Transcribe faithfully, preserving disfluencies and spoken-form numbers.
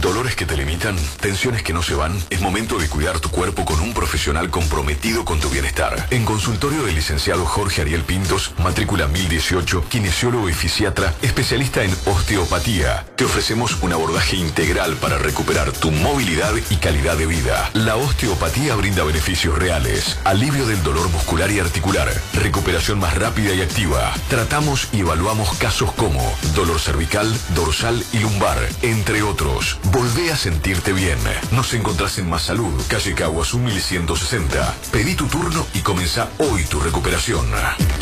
¿Dolores que te limitan? ¿Tensiones que no se van? Es momento de cuidar tu cuerpo con un profesional comprometido con tu bienestar. En consultorio del licenciado Jorge Ariel Pintos, matrícula mil dieciocho, kinesiólogo y fisiatra, especialista en osteopatía. Te ofrecemos un abordaje integral para recuperar tu movilidad y calidad de vida. La osteopatía brinda beneficios reales, alivio del dolor muscular y articular, recuperación más rápida y activa. Tratamos y evaluamos casos como dolor cervical, dorsal y lumbar, entre otros. Volvé a sentirte bien. Nos encontrás en Más Salud, calle Caguazú mil ciento sesenta. Pedí tu turno y comenzá hoy tu recuperación.